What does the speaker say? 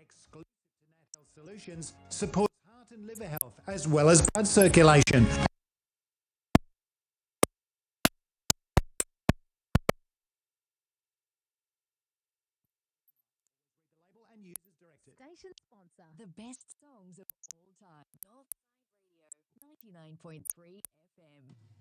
exclusive to Nat Health Solutions, supports heart and liver health as well as blood circulation. And users directed. Station sponsor. The best songs of all time. Northside Radio, 99.3 FM.